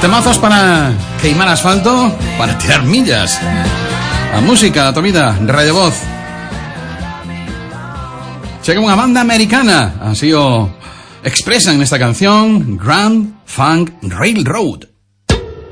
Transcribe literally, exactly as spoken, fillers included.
Temazos para queimar asfalto, para tirar millas. La música, la tu vida, Radio Voz. Llega una banda americana, así o expresan en esta canción, Grand Funk Railroad.